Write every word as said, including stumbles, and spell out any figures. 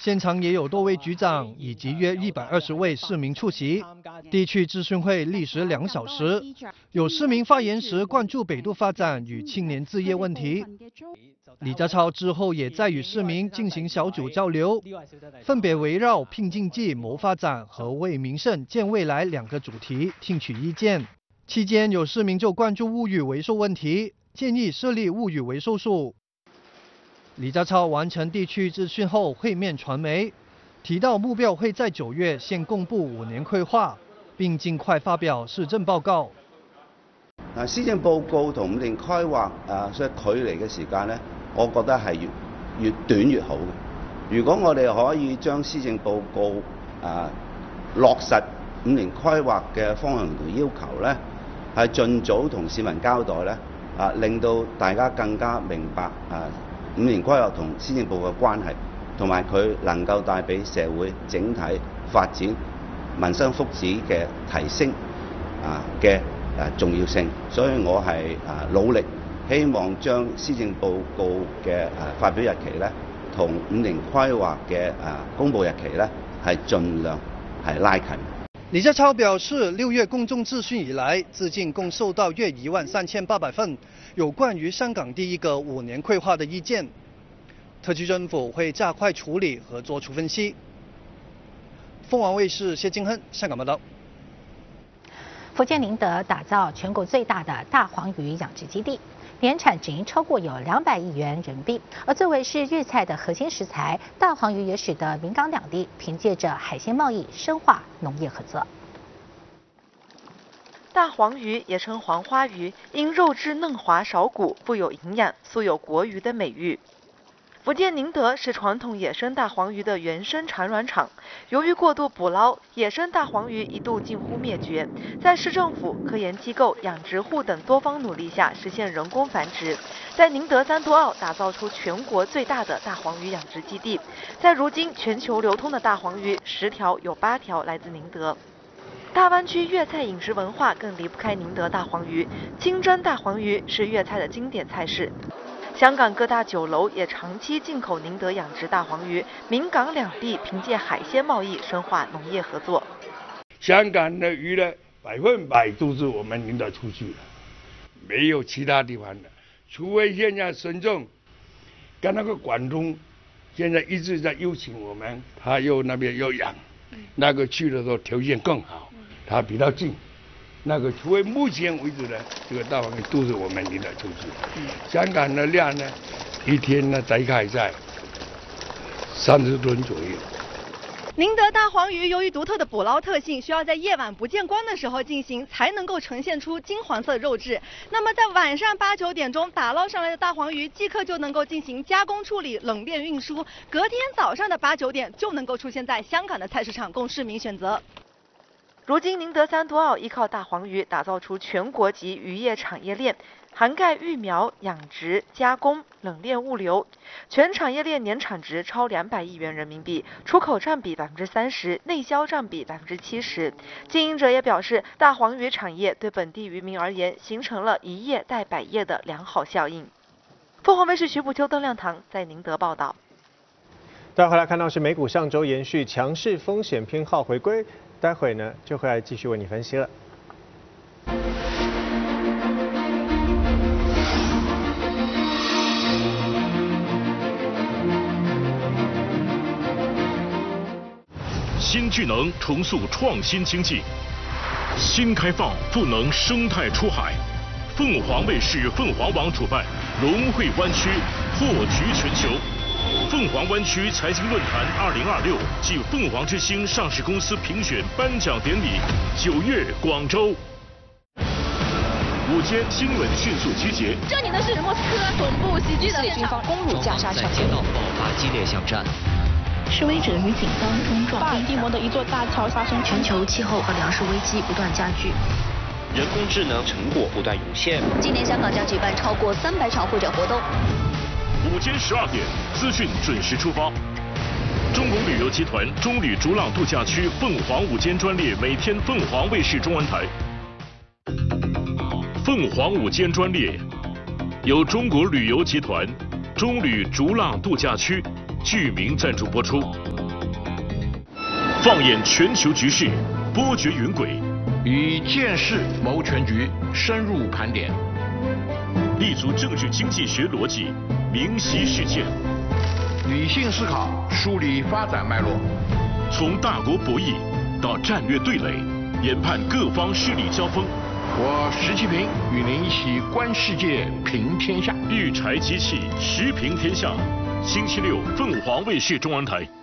现场也有多位局长以及约一百二十位市民出席。地区咨询会历时两小时，有市民发言时关注北都发展与青年置业问题。李家超之后也在与市民进行小组交流，分别围绕拼经济、谋发展和为民生建未来两个主题听取意见。期间有市民就关注物语回收问题，建议设立物语回收处。李家超完成地区咨询后会面传媒，提到目標會在九月先公布五年規劃，並盡快發表施政報告。 嗱，施政報告同五年規劃誒所以距離嘅時間咧，我覺得係越越短越好嘅。如果我哋可以將施政報告誒落實五年規劃嘅方向同要求咧，係盡早同市民交代咧，啊令到大家更加明白啊五年規劃同施政報告嘅關係。同埋佢能夠帶俾社會整體發展、民生福祉嘅提升啊嘅誒重要性，所以我係誒努力，希望將施政報告嘅誒發表日期咧，同五年規劃嘅誒公佈日期咧，係盡量係拉近。 李家超表示，六月公眾諮詢以來，至今共收到約一萬三千八百份有關於香港第一個五年規劃的意見。特區政府會加快處理和作出分析。鳳凰衛視謝金亨香港報道。 福建寧德打造全國最大的大黃魚養殖基地，年產值超過有兩百億元人民幣。而作為是粵菜的核心食材，大黃魚也使得闽港兩地憑借着海鮮貿易深化農業合作。 大黃魚也稱黃花魚，因肉質嫩滑少骨，富有營養，素有國魚的美譽。福建寧德是傳統野生大黃魚的原生產卵場，由於過度捕撈，野生大黃魚一度近乎滅絕。在市政府、科研機構、養殖戶等多方努力下，實現人工繁殖，在寧德三都澳打造出全國最大的大黃魚養殖基地。在如今全球流通的大黃魚，十條有八條來自寧德。大灣區粵菜飲食文化更離不開寧德大黃魚，清蒸大黃魚是粵菜的經典菜式。香港各大酒樓也長期進口寧德養殖大黃魚，闽港兩地憑借海鮮貿易深化農業合作。 香港的魚呢，百分百都是我們寧德出去的，沒有其他地方的，除非現在深圳跟那個廣東現在一直在邀請我們，他又那邊又養，那個去的時候條件更好，它比較近。那個除非目前為止呢，這個大黃魚都是我們寧德出去。嗯、香港的量呢，一天呢大概在三十噸左右。 寧德大黃魚由於獨特的捕撈特性，需要在夜晚不見光的時候進行，才能夠呈現出金黃色肉質。那麼在晚上八九點鐘打撈上來的大黃魚，即刻就能夠進行加工處理、冷鏈運輸，隔天早上的八九點就能夠出現在香港的菜市場供市民選擇。 如今寧德三都澳依靠大黃魚打造出全國級漁業產業鏈，涵蓋育苗、養殖、加工、冷鏈物流，全產業鏈年產值超兩百億元人民幣，出口佔比百分之三十，內銷佔比百分之七十。經營者也表示，大黃魚產業對本地漁民而言，形成了一業帶百業的良好效應。鳳凰衛視徐步秋、鄧亮堂在寧德報道。 再回來看到是美股上周延續強勢風險偏好回歸。待會呢就會來繼續為你分析了。 新聚能重塑創新經濟，新開放賦能生態出海。鳳凰衛視鳳凰網主辦融匯灣區，破局全球。鳳凰灣區財經論壇二零二六暨鳳凰之星上市公司評選頒獎典禮，九月廣州。午間新聞迅速集結。 這裡呢是莫斯科總部襲擊的軍方攻入加沙搶劫， 爆發激烈巷戰。 示威者與警方衝撞。巴爾的摩的一座大橋發生。 全球氣候和糧食危機不斷加劇。 人工智能成果不斷湧現。 今年香港將舉辦超過三百場會展活動。 午間十二點，資訊準時出發。中國旅遊集團中旅逐浪度假區鳳凰午間專列，每天鳳凰衛視中文台。鳳凰午間專列由中國旅遊集團中旅逐浪度假區剧名赞助播出。放眼全球局势，波谲云诡， 以见识谋全局，深入盘点， 立足政治经济学逻辑，明晰事件， 理性思考，梳理发展脉络， 从大国博弈到战略对垒，研判各方势力交锋。 我石其平与您一起观世界，评天下。 御柴机器时评天下，星期六凤凰卫视中文台。